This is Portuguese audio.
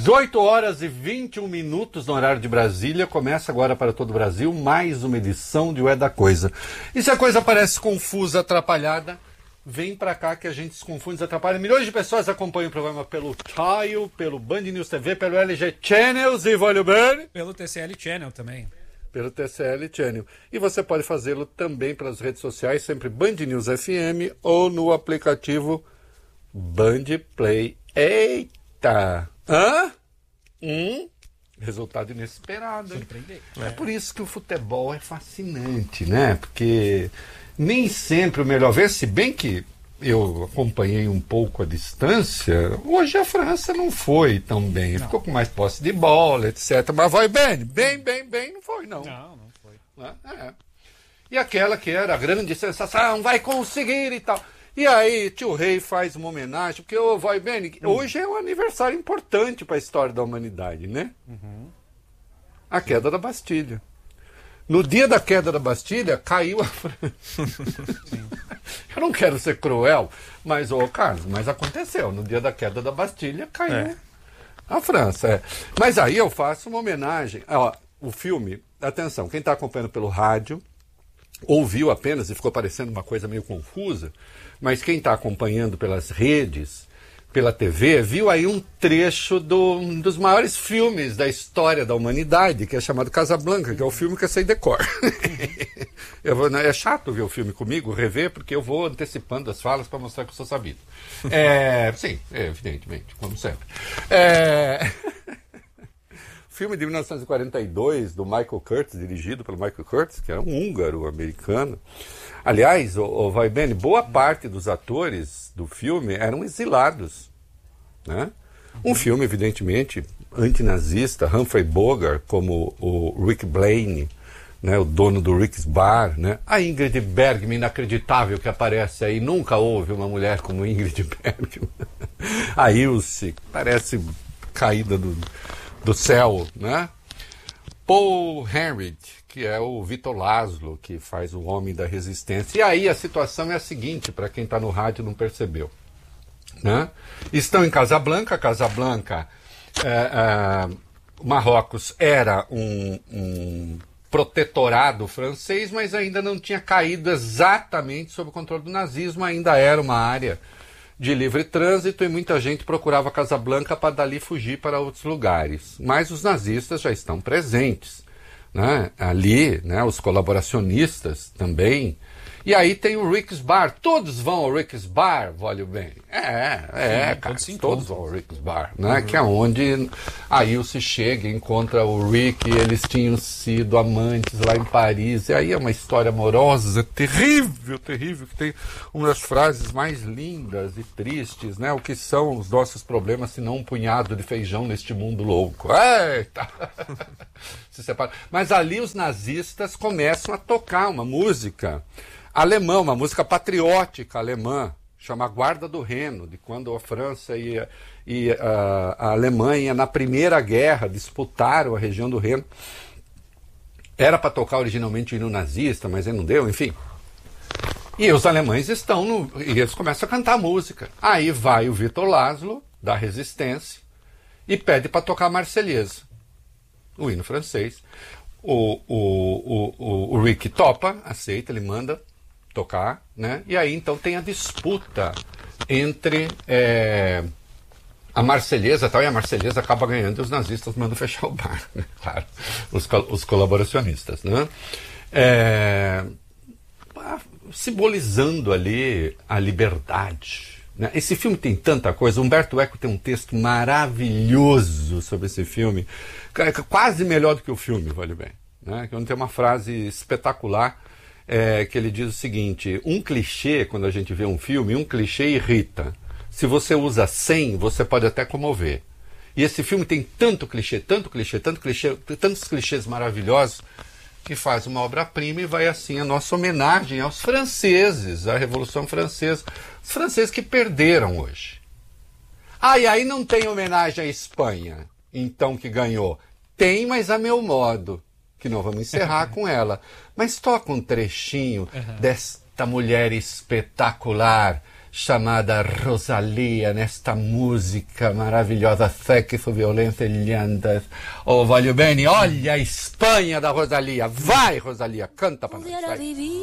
18 horas e 21 minutos no horário de Brasília. Começa agora para todo o Brasil mais uma edição de O É da Coisa. E se a coisa parece confusa, atrapalhada, vem pra cá que a gente se confunde, se atrapalha. Milhões de pessoas acompanham o programa pelo Tile, pelo Band News TV, pelo LG Channels e pelo TCL Channel também. Pelo TCL Channel. E você pode fazê-lo também pelas redes sociais, sempre Band News FM ou no aplicativo Band Play. Eita! Hã? Resultado inesperado. É por isso que o futebol é fascinante, né? Porque nem sempre o melhor ver, se bem que eu acompanhei um pouco a distância, hoje a França não foi tão bem. Ficou com mais posse de bola, etc. Mas vai bem, não foi, não. Não foi. É. E aquela que era a grande sensação, vai conseguir e tal. E aí, tio Rei faz uma homenagem, porque o Vai Bene, hoje é um aniversário importante para a história da humanidade, né? A queda da Bastilha. No dia da queda da Bastilha, caiu a França. Eu não quero ser cruel, mas, Carlos, mas aconteceu. No dia da queda da Bastilha, caiu a França. Mas aí eu faço uma homenagem. O filme, atenção, quem está acompanhando pelo rádio, ouviu apenas e ficou parecendo uma coisa meio confusa, mas quem está acompanhando pelas redes, pela TV, viu aí um trecho um dos maiores filmes da história da humanidade, que é chamado Casablanca, que é o filme que eu sei de cor. É chato ver o filme comigo, rever, porque eu vou antecipando as falas para mostrar que eu sou sabido. Sim, evidentemente, como sempre. Filme de 1942, do Michael Curtiz, dirigido pelo Michael Curtiz, que era um húngaro americano. Aliás, Vai Bene, boa parte dos atores do filme eram exilados, né? Um filme, evidentemente, antinazista, Humphrey Bogart, como o Rick Blaine, né, o dono do Rick's Bar, né? A Ingrid Bergman, inacreditável que aparece aí, nunca houve uma mulher como Ingrid Bergman. A Ilse, parece caída do céu, né? Paul Henreid, que é o Vitor Laszlo, que faz o Homem da Resistência. E aí a situação é a seguinte, para quem está no rádio e não percebeu, né? Estão em Casablanca. Marrocos era um protetorado francês, mas ainda não tinha caído exatamente sob o controle do nazismo, ainda era uma área de livre trânsito e muita gente procurava Casablanca para dali fugir para outros lugares. Mas os nazistas já estão presentes, né? Ali, né, os colaboracionistas também. E aí tem o Rick's Bar. Todos vão ao Rick's Bar, olha bem. Cara, todos vão ao Rick's Bar, né? Que é onde a Ilse chega e encontra o Rick, e eles tinham sido amantes lá em Paris. E aí é uma história amorosa, terrível, que tem uma das frases mais lindas e tristes, né? O que são os nossos problemas se não um punhado de feijão neste mundo louco? Eita! Se separa. Mas ali os nazistas começam a tocar uma música alemã, uma música patriótica alemã, chama Guarda do Reno, de quando a França e a Alemanha, na Primeira Guerra, disputaram a região do Reno. Era para tocar originalmente o hino nazista, mas aí não deu, enfim. E os alemães e eles começam a cantar música. Aí vai o Vitor Laszlo, da Resistência, e pede para tocar a Marselhesa, o hino francês. O Rick topa, aceita, ele manda tocar, né? E aí então tem a disputa entre a Marselhesa tal, e a Marselhesa acaba ganhando e os nazistas mandam fechar o bar, né? Claro, os colaboracionistas, né? Simbolizando ali a liberdade, né? Esse filme tem tanta coisa. Humberto Eco tem um texto maravilhoso sobre esse filme, quase melhor do que o filme, vale bem, né? Que tem uma frase espetacular, que ele diz o seguinte: um clichê, quando a gente vê um filme, um clichê irrita. Se você usa 100, você pode até comover. E esse filme tem tantos clichês maravilhosos, que faz uma obra-prima e vai assim a nossa homenagem aos franceses, à Revolução Francesa. Os franceses que perderam hoje. E aí não tem homenagem à Espanha, então, que ganhou. Tem, mas a meu modo, que nós vamos encerrar com ela. Mas toca um trechinho desta mulher espetacular, chamada Rosalia, nesta música maravilhosa, Sexo, Violência e Llantas. Oh, voglio bene, olha a Espanha da Rosalia. Vai, Rosalia, canta para nós. Vai.